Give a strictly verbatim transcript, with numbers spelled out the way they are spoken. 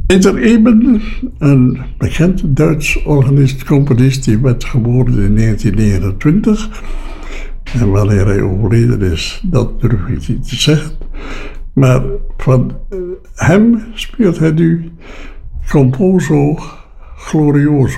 Peter Eben, een bekend Duits organist, componist, die werd geboren in negentien negenentwintig. En wanneer hij overleden is, dat durf ik niet te zeggen. Maar van hem speelt hij nu Composo Glorioso.